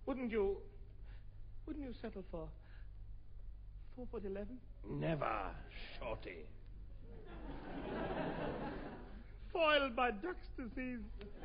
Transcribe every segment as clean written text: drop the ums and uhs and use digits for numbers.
Wouldn't you settle for 4'11"? Never, Shorty. Foiled by duck's disease.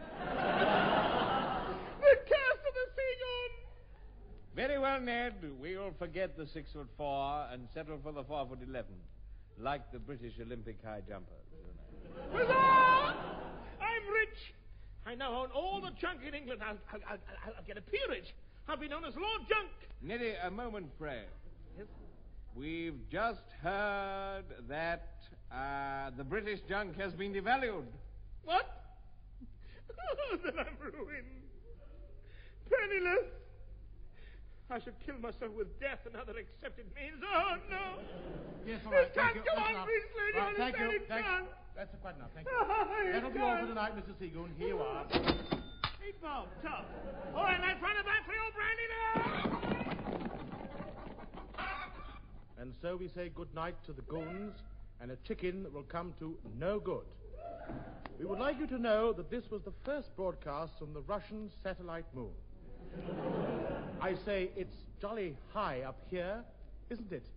The curse of the seagoon. Very well, Ned. We'll forget the 6'4" and settle for the 4'11", like the British Olympic high jumpers. Huzzah! I'm rich. I now own all the junk in England. I'll get a peerage. I'll be known as Lord Junk. Neddy, a moment, pray. Yes? We've just heard that the British junk has been devalued. What? Then I'm ruined. Penniless. I should kill myself with death and other accepted means. Oh, no. Yes, all right. This can't go on, please, lady. Right, thank you. It can't. That's quite enough. Thank you. That'll be all for tonight, Mr. Seagoon. Here you are. Meatball, tough. All right, let's run it back for your brandy now. And so we say good night to the goons and a chicken that will come to no good. We would like you to know that this was the first broadcast from the Russian satellite moon. I say it's jolly high up here, isn't it?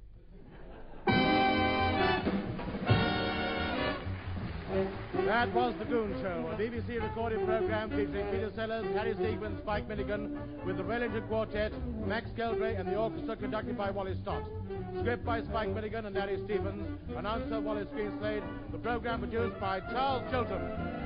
That was The Goon Show, a BBC recorded program featuring Peter Sellers, Harry Siegman, Spike Milligan, with the Wellington Quartet, Max Geldray, and the orchestra conducted by Wally Stott. Script by Spike Milligan and Larry Stevens. Announcer Wallace Greenslade. The program produced by Charles Chilton.